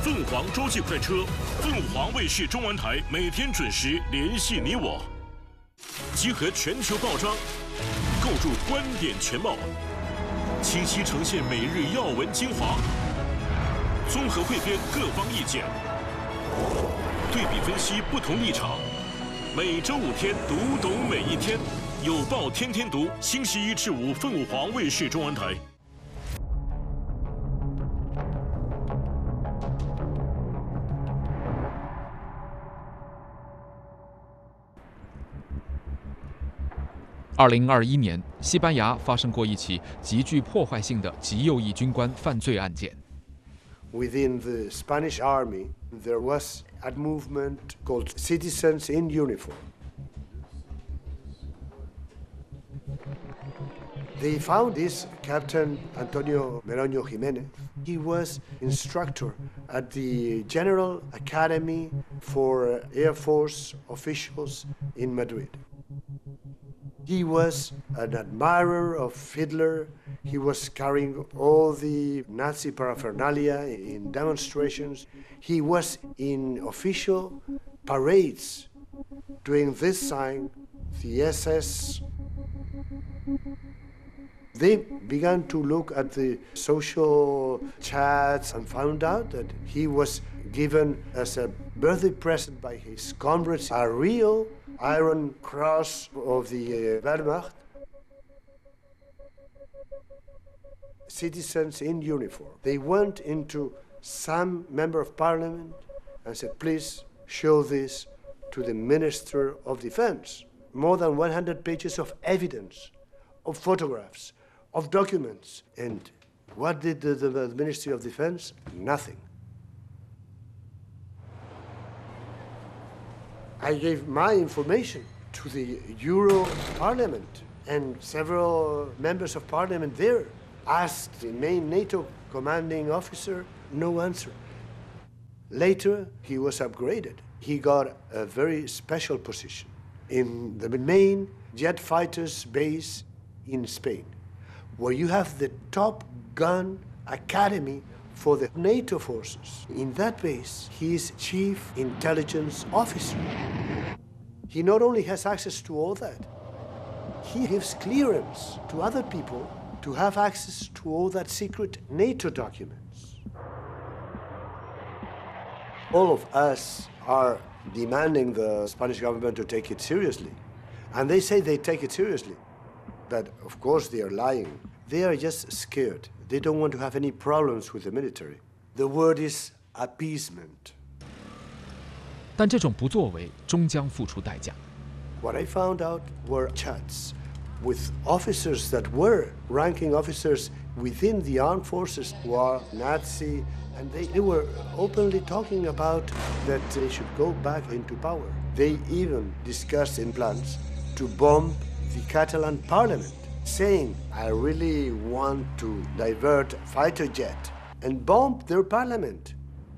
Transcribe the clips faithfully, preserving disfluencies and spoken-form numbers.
凤凰洲际快车，凤凰卫视中文台每天准时联系你我，集合全球报章，构筑观点全貌，清晰呈现每日要闻精华，综合汇编各方意见，对比分析不同立场。每周五天，读懂每一天，有报天天读，星期一至五凤凰卫视中文台。 二零二一年，西班牙发生过一起极具破坏性的极右翼军官犯罪案件。 Within the Spanish army, there was a movement called Citizens in Uniform. They found this Captain Antonio Meroño Jiménez. He was instructor at the General Academy for Air Force officials in Madrid. He was an admirer of Hitler. He was carrying all the Nazi paraphernalia in demonstrations. He was in official parades doing this sign, the S S. They began to look at the social chats and found out that he was given as a birthday present by his comrades a real Iron Cross of the uh, Wehrmacht. Citizens in uniform. They went into some member of parliament and said, please show this to the Minister of Defense. More than one hundred pages of evidence, of photographs, of documents. And what did the, the, the Ministry of Defense? Nothing. I gave my information to the Euro Parliament, and several members of parliament there asked the main NATO commanding officer, no answer. Later, he was upgraded. He got a very special position in the main jet fighters base in Spain, where you have the Top Gun Academy for the NATO forces. In that base, he is chief intelligence officer. He not only has access to all that, he gives clearance to other people to have access to all that secret NATO documents. All of us are demanding the Spanish government to take it seriously. And they say they take it seriously. But of course they are lying. They are just scared. They don't want to have any problems with the military. The word is appeasement. 但这种不作为终将付出代价。 What I found out were chats with officers that were ranking officers within the armed forces who are Nazi, and they, they were openly talking about that they should go back into power. They even discussed in plans to bomb the Catalan parliament, saying, I really want to divert a fighter jet and bomb their parliament.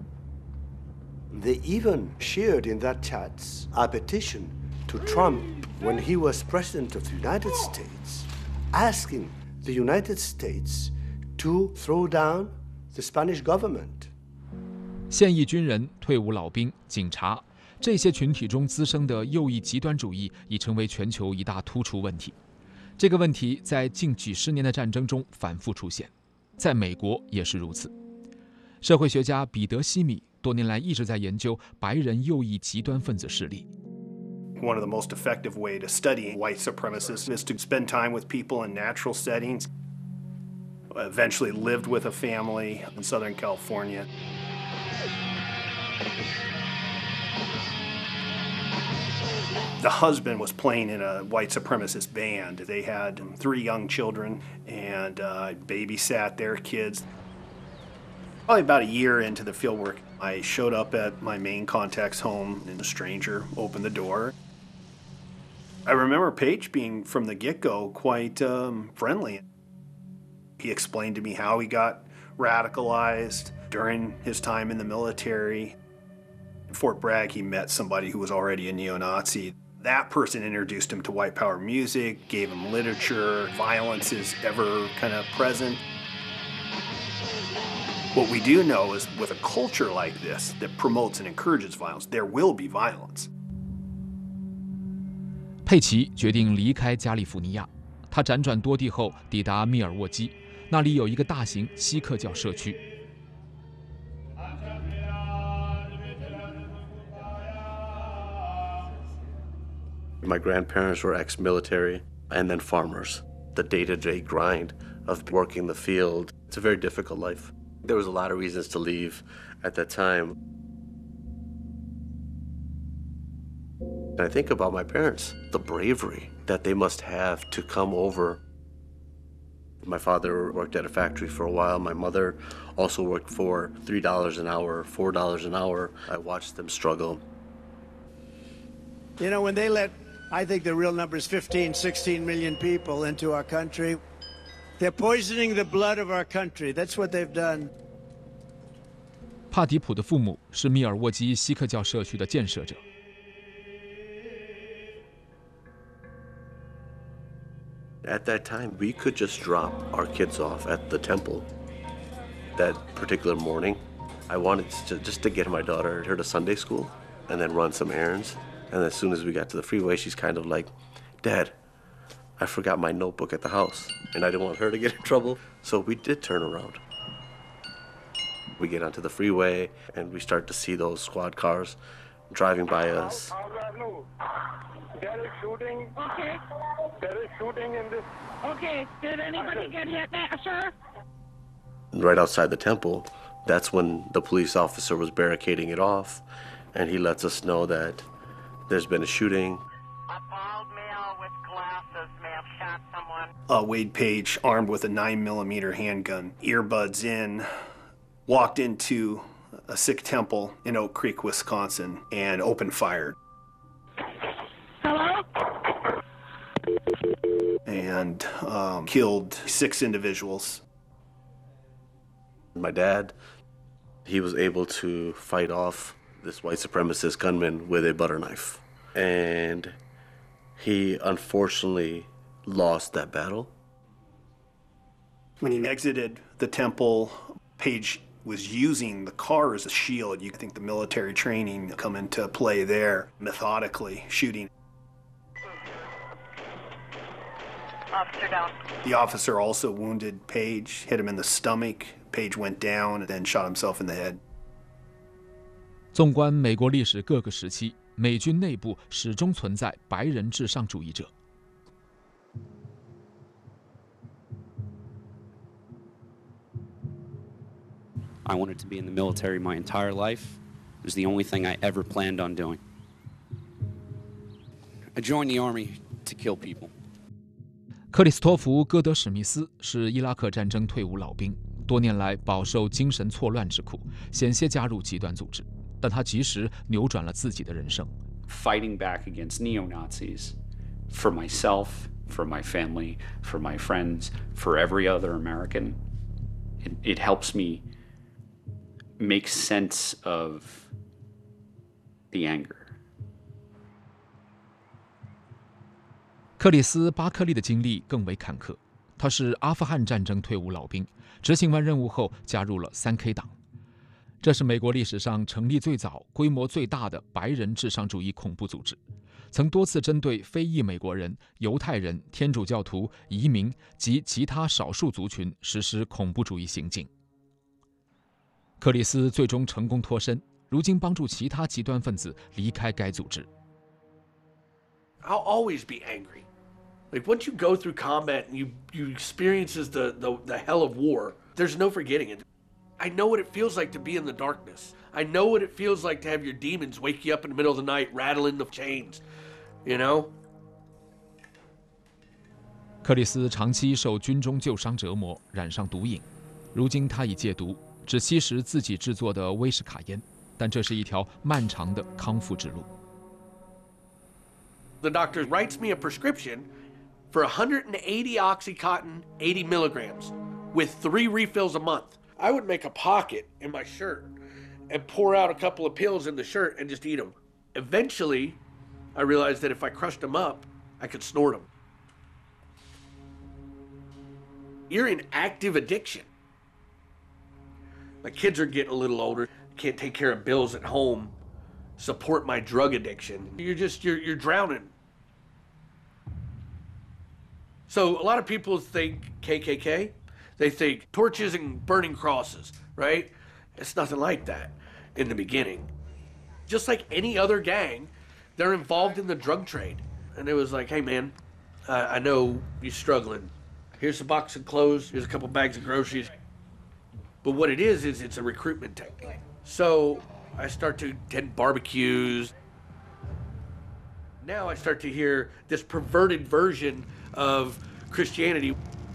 They even shared in that chats a petition to Trump when he was president of the United States, asking the United States to throw down the Spanish government. 现役军人、退伍老兵、警察，这些群体中滋生的右翼极端主义已成为全球一大突出问题。这个问题在近几十年的战争中反复出现，在美国也是如此。社会学家彼得·西米多年来一直在研究白人右翼极端分子势力。 One of the most effective ways to study white supremacists is to spend time with people in natural settings. Eventually lived with a family in Southern California. The husband was playing in a white supremacist band. They had three young children and uh, babysat their kids. Probably about a year into the fieldwork, I showed up at my main contact's home and a stranger opened the door. I remember Page being, from the get-go, quite um, friendly. He explained to me how he got radicalized during his time in the military. In Fort Bragg, he met somebody who was already a neo-Nazi. That person introduced him to white power music, gave him literature. Violence is ever kind of present. What we do know is with a culture like this that promotes and encourages violence, there will be violence. 佩奇决定离开加利福尼亚，他辗转多地后抵达密尔沃基，那里有一个大型锡克教社区。 My grandparents were ex-military and then farmers. The day-to-day grind of working the field, it's a very difficult life. There was a lot of reasons to leave at that time. And I think about my parents, the bravery that they must have to come over. My father worked at a factory for a while. My mother also worked for three dollars an hour, four dollars an hour. I watched them struggle. You know, when they let, I think the real number is fifteen, sixteen million people into our country, they're poisoning the blood of our country. That's what they've done. 帕迪普的父母是密尔沃基锡克教社区的建设者。 At that time, we could just drop our kids off at the temple. That particular morning, I wanted to just to get my daughter her to Sunday school and then run some errands. And as soon as we got to the freeway, she's kind of like, Dad, I forgot my notebook at the house, and I didn't want her to get in trouble. So we did turn around. We get onto the freeway, and we start to see those squad cars driving by us. There is shooting. Okay. There is shooting in this. Okay. Did anybody get hit there, sir? Right outside the temple, that's when the police officer was barricading it off, and he lets us know that there's been a shooting. A bald male with glasses may have shot someone. Uh, Wade Page, armed with a nine millimeter handgun, earbuds in, walked into a Sikh temple in Oak Creek, Wisconsin, and opened fire. Hello? And um, killed six individuals. My dad, he was able to fight off this white supremacist gunman with a butter knife. And he unfortunately lost that battle. When he exited the temple, Page was using the car as a shield. You think the military training come into play there, methodically shooting. Officer down. The officer also wounded Page, hit him in the stomach. Page went down and then shot himself in the head. 纵观美国历史各个时期，美军内部始终存在白人至上主义者。 I wanted to be in the military my entire life. It was the only thing I ever planned on doing. I joined the Army to kill people. 克里斯托弗·戈德史密斯是伊拉克战争退伍老兵，多年来饱受精神错乱之苦，险些加入极端组织，但他及时扭转了自己的人生。 Fighting back against neo-Nazis for myself, for my family, for my friends, for every other American. It, it helps me make sense of the anger. 克里斯·巴克利的经历更为坎坷，他是阿富汗战争退伍老兵，执行完任务后加入了三 K 党，这是美国历史上成立最早、规模最大的白人至上主义恐怖组织，曾多次针对非裔美国人、犹太人、天主教徒、移民及其他少数族群实施恐怖主义行径。克里斯最终成功脱身，如今帮助其他极端分子离开该组织。 I'll always be angry. Like once you go through combat and you you experiences the, the the hell of war, there's no forgetting it. I know what it feels like to be in the darkness. I know what it feels like to have your demons wake you up in the middle of the night, rattling the chains. You know? 克里斯长期受军中旧伤折磨，染上毒瘾。如今他已戒毒，只吸食自己制作的威士卡烟，但这是一条漫长的康复之路。 The doctor writes me a prescription for one hundred eighty Oxycontin, eighty milligrams, with three refills a month. I would make a pocket in my shirt and pour out a couple of pills in the shirt and just eat them. Eventually, I realized that if I crushed them up, I could snort them. You're in active addiction. My kids are getting a little older. Can't take care of bills at home, support my drug addiction. You're just, you're, you're drowning. So a lot of people think K K K. They think torches and burning crosses, right? It's nothing like that in the beginning. Just like any other gang, they're involved in the drug trade. And it was like, hey man, uh, I know you're struggling. Here's a box of clothes, here's a couple bags of groceries. But what it is, is it's a recruitment technique. So I start to attend barbecues. Now I start to hear this perverted version of Christianity.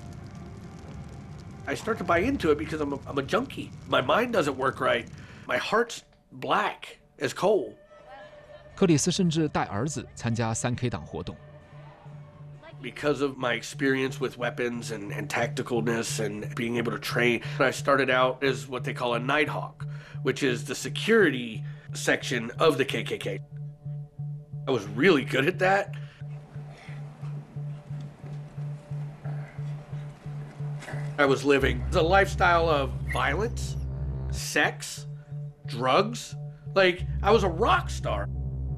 I start to buy into it because I'm a, I'm a junkie. My mind doesn't work right. My heart's black as coal. 克里斯甚至带儿子参加三 K 党活动。 Because of my experience with weapons and, and tacticalness and being able to train, I started out as what they call a Nighthawk, which is the security section of the K K K. I was really good at that. I was living a lifestyle of violence, sex, drugs. Like, I was a rock star.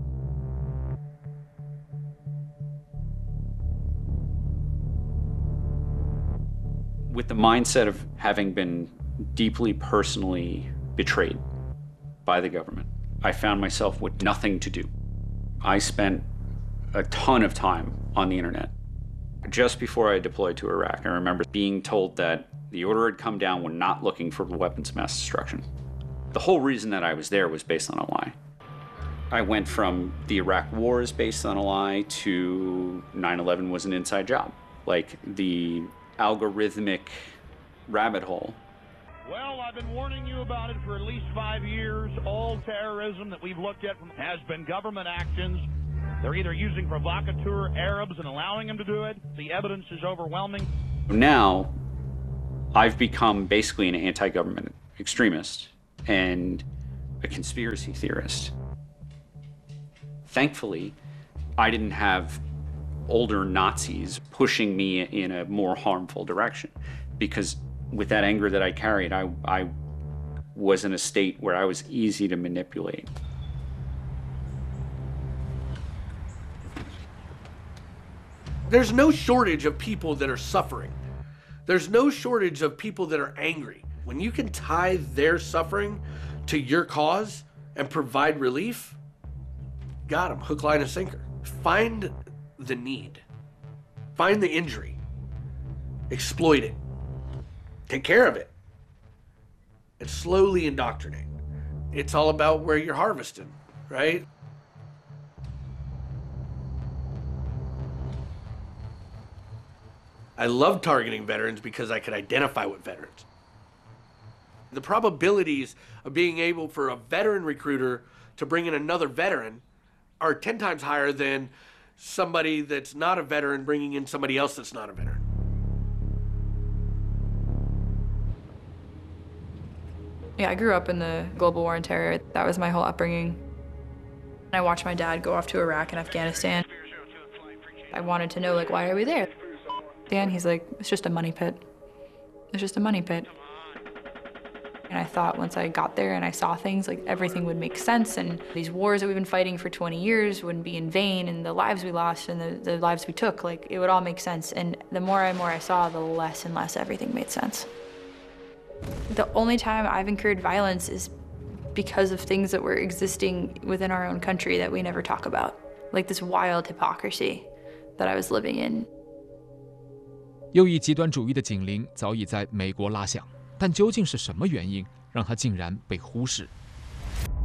With the mindset of having been deeply personally betrayed by the government, I found myself with nothing to do. I spent a ton of time on the internet. Just before I deployed to Iraq, I remember being told that the order had come down when not looking for weapons of mass destruction. The whole reason that I was there was based on a lie. I went from the Iraq war is based on a lie to nine eleven was an inside job. Like the algorithmic rabbit hole. Well, I've been warning you about it for at least five years. All terrorism that we've looked at has been government actions. They're either using provocateur Arabs and allowing them to do it. The evidence is overwhelming. Now, I've become basically an anti-government extremist and a conspiracy theorist. Thankfully, I didn't have older Nazis pushing me in a more harmful direction, because with that anger that I carried, I, I was in a state where I was easy to manipulate. There's no shortage of people that are suffering. There's no shortage of people that are angry. When you can tie their suffering to your cause and provide relief, got them, hook, line, and sinker. Find the need. Find the injury. Exploit it. Take care of it. And slowly indoctrinate. It's all about where you're harvesting, right? I love targeting veterans because I could identify with veterans. The probabilities of being able for a veteran recruiter to bring in another veteran are ten times higher than somebody that's not a veteran bringing in somebody else that's not a veteran. Yeah, I grew up in the global war on terror. That was my whole upbringing. I watched my dad go off to Iraq and Afghanistan. I wanted to know, like, why are we there? Dan, he's like, it's just a money pit. It's just a money pit. And I thought once I got there and I saw things, like everything would make sense, and these wars that we've been fighting for twenty years wouldn't be in vain, and the lives we lost and the, the lives we took, like it would all make sense. And the more and more I saw, the less and less everything made sense. The only time I've incurred violence is because of things that were existing within our own country that we never talk about. Like this wild hypocrisy that I was living in. 右翼极端主义的警铃早已在美国拉响，但究竟是什么原因让它竟然被忽视？